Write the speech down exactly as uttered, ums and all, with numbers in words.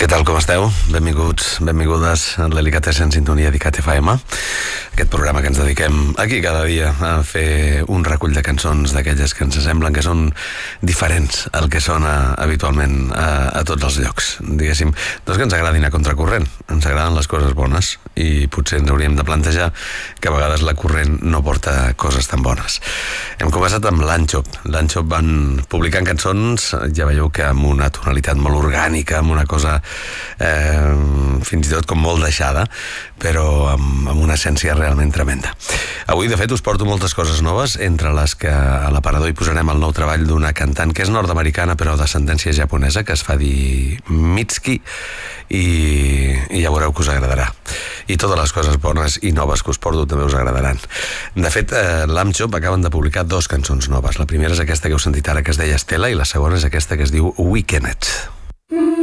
Què tal, com esteu? Benvinguts, benvingudes a l'Elicatessen Sintonia d'Icat F M, aquest programa que ens dediquem aquí cada dia a fer un recull de cançons d'aquelles que ens semblen que són diferents al que sona habitualment a, a tots els llocs. Diguéssim, no és que ens agradin a contracorrent, ens agraden les coses bones i potser ens hauríem de plantejar que a vegades la corrent no porta coses tan bones. Hem començat amb l'Anxop. L'Anxop van publicant cançons, ja veieu que amb una tonalitat molt orgànica, amb una cosa eh, fins i tot com molt deixada, però amb, amb una essència realment tremenda. Avui, de fet, us porto moltes coses noves, entre les que a l'aparador hi posarem el nou treball d'una cantant que és nord-americana però d'ascendència japonesa, que es fa dir Mitski, i, i ja veureu que us agradarà. I totes les coses bones i noves que us porto també us agradaran. De fet, eh, l'Anxop acaben de publicar dos cançons noves. La primera és aquesta que heu sentit ara, que es deia Estela, i la segona és aquesta que es diu Weekend.